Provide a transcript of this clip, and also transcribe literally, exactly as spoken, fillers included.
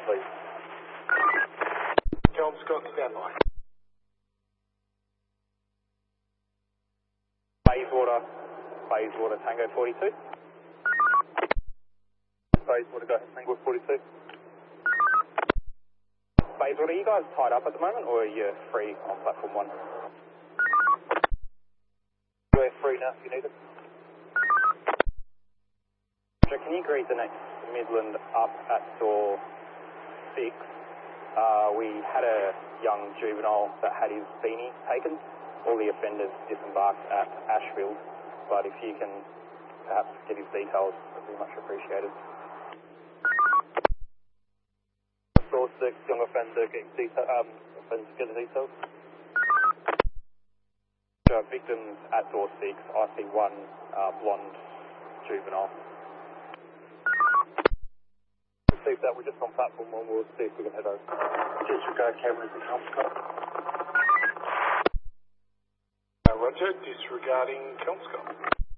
please. Kelmscott, stand by. Bayswater, Bayswater, Tango forty-two. Bayswater, go ahead, Tango forty-two. Bayswater, are you guys tied up at the moment, or are you free on platform one? We're free now if you need it. Can you greet the next Midland up at door six? Uh, we had a young juvenile that had his beanie taken. All the offenders disembarked at Ashfield, but if you can perhaps get his details, that would be much appreciated. Door six, young offender, get detail, um, offender, get the details. So victims at door six, I see one uh, blonde juvenile. Receive that, we're just on platform one, we'll see if we can head over. Disregard cameras and Kelmscott. Uh, Roger, disregarding Kelmscott.